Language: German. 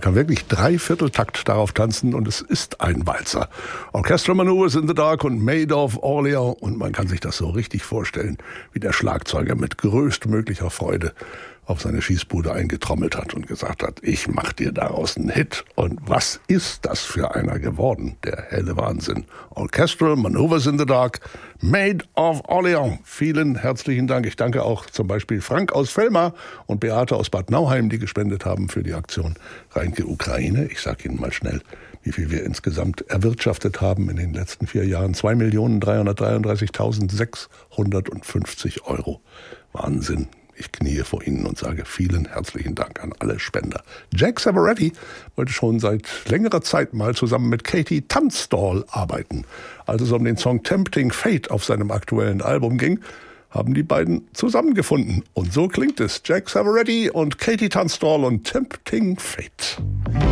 kann wirklich Dreivierteltakt darauf tanzen und es ist ein Walzer. Orchestral Maneuvers in the Dark und Maid of Orleans und man kann sich das so richtig vorstellen, wie der Schlagzeuger mit größtmöglicher Freude auf seine Schießbude eingetrommelt hat und gesagt hat, ich mach dir daraus einen Hit. Und was ist das für einer geworden? Der helle Wahnsinn. Orchestral Maneuvers in the Dark, Maid of Orleans. Vielen herzlichen Dank. Ich danke auch zum Beispiel Frank aus Velma und Beate aus Bad Nauheim, die gespendet haben für die Aktion Reinke Ukraine. Ich sage Ihnen mal schnell, wie viel wir insgesamt erwirtschaftet haben in den letzten 4 Jahren. 2.333.650 €. Wahnsinn. Ich kniee vor Ihnen und sage vielen herzlichen Dank an alle Spender. Jack Savoretti wollte schon seit längerer Zeit mal zusammen mit Katie Tunstall arbeiten. Als es um den Song Tempting Fate auf seinem aktuellen Album ging, haben die beiden zusammengefunden. Und so klingt es. Jack Savoretti und Katie Tunstall und Tempting Fate.